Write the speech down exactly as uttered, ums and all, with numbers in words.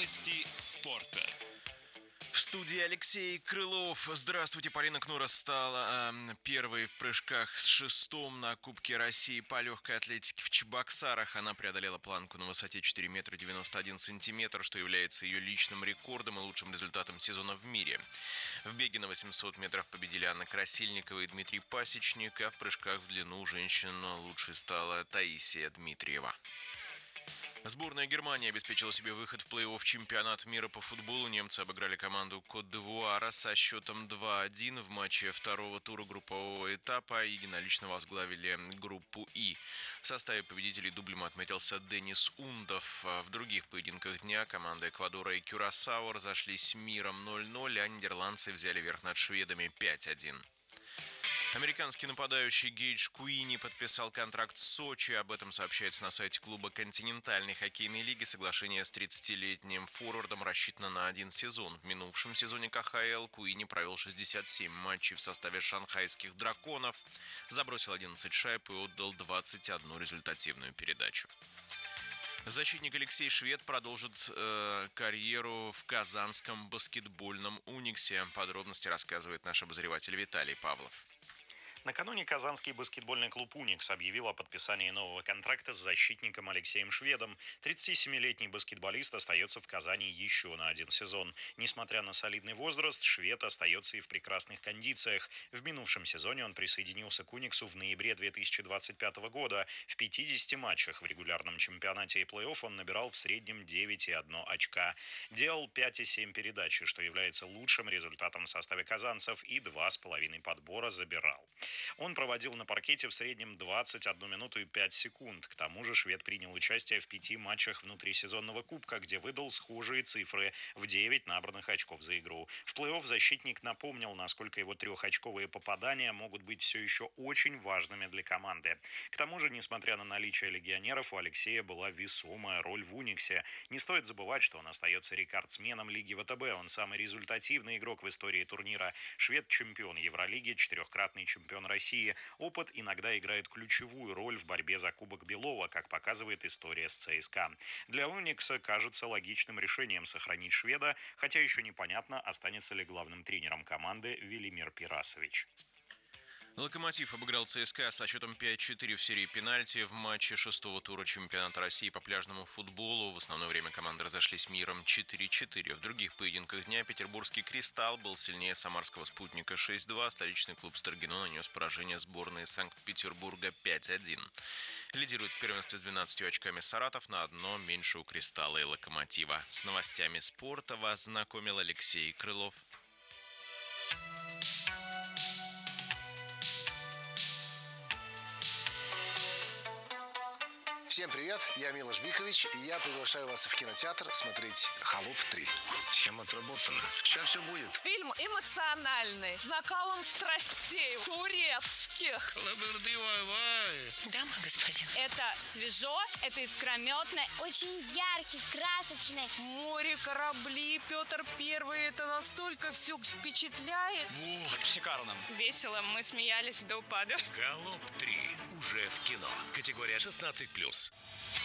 Новости спорта. В студии Алексей Крылов. Здравствуйте. Полина Кнура стала э, первой в прыжках с шестом на Кубке России по легкой атлетике в Чебоксарах. Она преодолела планку на высоте четыре метра девяносто один сантиметр, что является ее личным рекордом и лучшим результатом сезона в мире. В беге на восемьсот метров победили Анна Красильникова и Дмитрий Пасечник, а в прыжках в длину женщин лучшей стала Таисия Дмитриева. Сборная Германии обеспечила себе выход в плей-офф чемпионата мира по футболу. Немцы обыграли команду Кот-д'Ивуара со счетом два один в матче второго тура группового этапа. Единолично возглавили группу И. В составе победителей дублем отметился Денис Ундов. В других поединках дня команды Эквадора и Кюрасао разошлись миром ноль ноль, а нидерландцы взяли верх над шведами пять один. Американский нападающий Гейдж Куини подписал контракт с Сочи. Об этом сообщается на сайте клуба континентальной хоккейной лиги. Соглашение с тридцатилетним форвардом рассчитано на один сезон. В минувшем сезоне ка ха эл Куини провел шестьдесят семь матчей в составе шанхайских драконов, забросил одиннадцать шайб и отдал двадцать одну результативную передачу. Защитник Алексей Швед продолжит э, карьеру в казанском баскетбольном «Униксе». Подробности рассказывает наш обозреватель Виталий Павлов. Накануне казанский баскетбольный клуб «Уникс» объявил о подписании нового контракта с защитником Алексеем Шведом. тридцатисемилетний баскетболист остается в Казани еще на один сезон. Несмотря на солидный возраст, Швед остается и в прекрасных кондициях. В минувшем сезоне он присоединился к «Униксу» в ноябре две тысячи двадцать пятого года. В пятидесяти матчах в регулярном чемпионате и плей-офф он набирал в среднем девять и одно очка. Делал пять и семь передачи, что является лучшим результатом в составе казанцев, и два с половиной подбора забирал. Он проводил на паркете в среднем двадцать одну минуту и пять секунд. К тому же швед принял участие в пяти матчах внутрисезонного кубка, где выдал схожие цифры в девять набранных очков за игру. В плей-офф защитник напомнил, насколько его трехочковые попадания могут быть все еще очень важными для команды. К тому же, несмотря на наличие легионеров, у Алексея была весомая роль в «Униксе». Не стоит забывать, что он остается рекордсменом Лиги вэ тэ бэ. Он самый результативный игрок в истории турнира. Швед – чемпион Евролиги, четырехкратный чемпион России. Опыт иногда играет ключевую роль в борьбе за Кубок Белова, как показывает история с цэ эс ка. Для «Уникса» кажется логичным решением сохранить Шведа, хотя еще непонятно, останется ли главным тренером команды Велимир Пирасович. «Локомотив» обыграл цэ эс ка со счетом пять четыре в серии пенальти в матче шестого тура чемпионата России по пляжному футболу. В основное время команды разошлись миром четыре четыре. В других поединках дня петербургский «Кристалл» был сильнее самарского «Спутника» шесть два. Столичный клуб «Строгино» нанес поражение сборной Санкт-Петербурга пять один. Лидирует в первенстве с двенадцатью очками Саратов, на одно меньше у «Кристалла» и «Локомотива». С новостями спорта вас знакомил Алексей Крылов. Всем привет, я Милош Бикович, и я приглашаю вас в кинотеатр смотреть «Холоп три». Схема отработана. Сейчас все будет. Фильм эмоциональный, с накалом страстей, турецких. Да, мой господин. Это свежо, это искрометно. Очень яркий, красочный. Море, корабли, Петр Первый. Это настолько все впечатляет. Вот, шикарно. Весело, мы смеялись до упаду. «Холоп три» уже в кино. Категория шестнадцать плюс.